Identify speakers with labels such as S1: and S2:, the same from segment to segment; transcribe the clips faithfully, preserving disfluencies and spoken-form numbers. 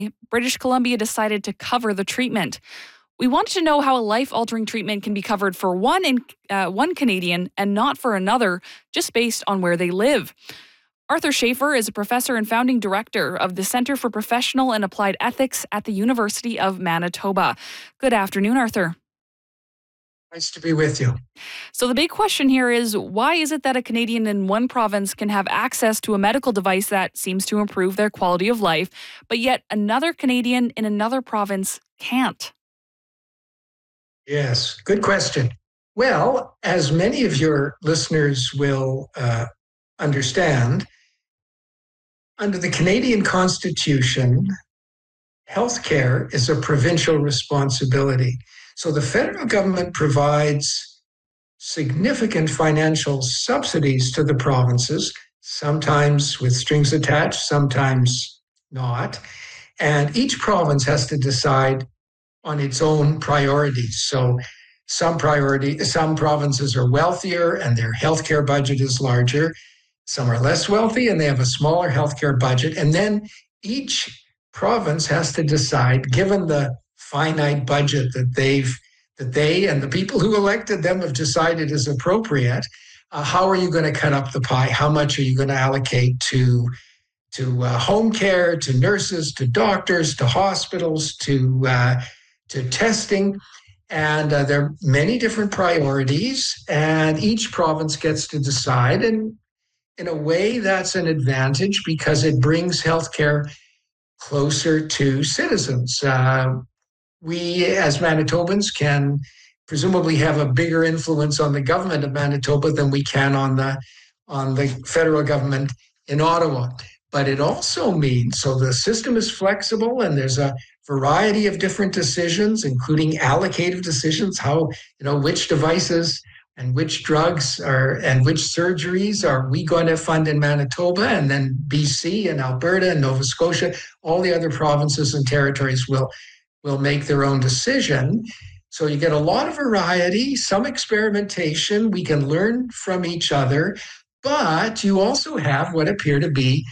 S1: British Columbia decided to cover the treatment. We wanted to know how a life-altering treatment can be covered for one in, uh, one Canadian and not for another, just based on where they live. Arthur Schaefer is a professor and founding director of the Centre for Professional and Applied Ethics at the University of Manitoba. Good afternoon, Arthur.
S2: Nice to be with you.
S1: So the big question here is, why is it that a Canadian in one province can have access to a medical device that seems to improve their quality of life, but yet another Canadian in another province can't?
S2: Yes, good question. Well, as many of your listeners will uh, understand, under the Canadian Constitution, healthcare is a provincial responsibility. So the federal government provides significant financial subsidies to the provinces, sometimes with strings attached, sometimes not. And each province has to decide on its own priorities. So some priority, some provinces are wealthier and their healthcare budget is larger. Some are less wealthy and they have a smaller healthcare budget. And then each province has to decide, given the finite budget that they've that they and the people who elected them have decided is appropriate, uh, how are you going to cut up the pie? How much are you going to allocate to to uh, home care, to nurses, to doctors, to hospitals, to uh, to testing? And uh, there are many different priorities, and each province gets to decide. And in a way, that's an advantage because it brings healthcare closer to citizens. Uh, we, as Manitobans, can presumably have a bigger influence on the government of Manitoba than we can on the on the federal government in Ottawa. But it also means, so the system is flexible and there's a variety of different decisions, including allocative decisions, how, you know, which devices and which drugs are and which surgeries are we going to fund in Manitoba, and then B C and Alberta and Nova Scotia, all the other provinces and territories will will make their own decision. So you get a lot of variety, some experimentation, we can learn from each other, but you also have what appear to be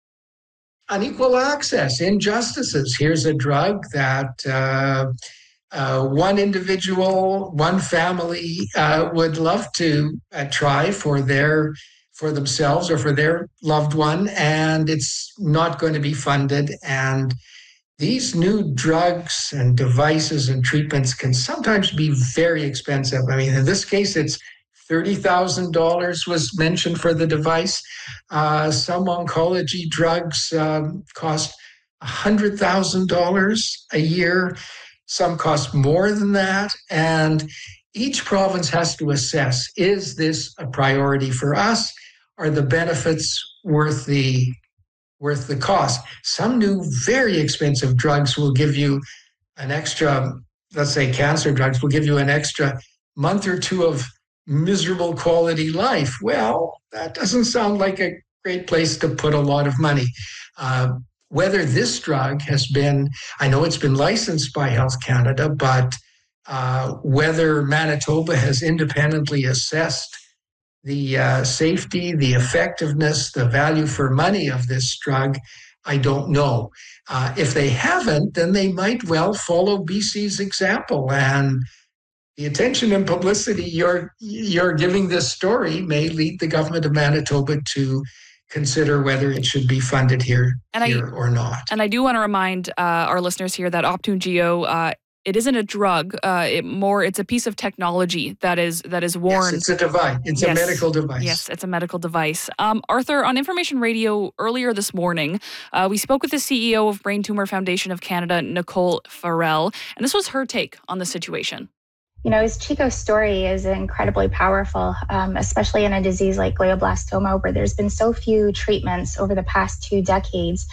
S2: unequal access, injustices. Here's a drug that uh, uh, one individual, one family uh, would love to uh, try for their for themselves or for their loved one, and it's not going to be funded. And these new drugs and devices and treatments can sometimes be very expensive. I mean, in this case, it's thirty thousand dollars was mentioned for the device. Uh, some oncology drugs um, cost one hundred thousand dollars a year. Some cost more than that. And each province has to assess, is this a priority for us? Are the benefits worth the worth the cost? Some new very expensive drugs will give you an extra, let's say cancer drugs will give you an extra month or two of miserable quality life. Well, that doesn't sound like a great place to put a lot of money. Uh, whether this drug has been, I know it's been licensed by Health Canada, but uh, whether Manitoba has independently assessed the uh, safety, the effectiveness, the value for money of this drug, I don't know. Uh, if they haven't, then they might well follow B C's example, and the attention and publicity you're you're giving this story may lead the government of Manitoba to consider whether it should be funded here,
S1: and
S2: here
S1: I,
S2: or not.
S1: And I do want to remind uh, our listeners here that Optune Geo, uh, it isn't a drug. Uh, it more, it's a piece of technology that is that is worn.
S2: Yes, it's a device. It's yes. a medical device.
S1: Yes, it's a medical device. Um, Arthur, on Information Radio earlier this morning, uh, we spoke with the C E O of Brain Tumor Foundation of Canada, Nicole Farrell, and this was her take on the situation.
S3: You know, Chico's story is incredibly powerful, um, especially in a disease like glioblastoma, where there's been so few treatments over the past two decades.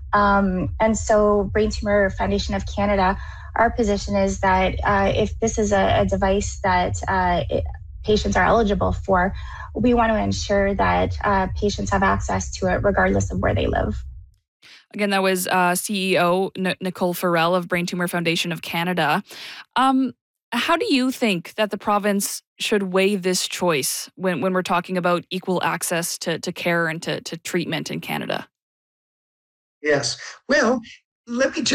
S3: Um, and so Brain Tumor Foundation of Canada, our position is that uh, if this is a, a device that uh, it, patients are eligible for, we want to ensure that uh, patients have access to it regardless of where they live.
S1: Again, that was uh, C E O N- Nicole Farrell of Brain Tumor Foundation of Canada. Um, How do you think that the province should weigh this choice when, when we're talking about equal access to, to care and to, to treatment in Canada?
S2: Yes. Well, let me just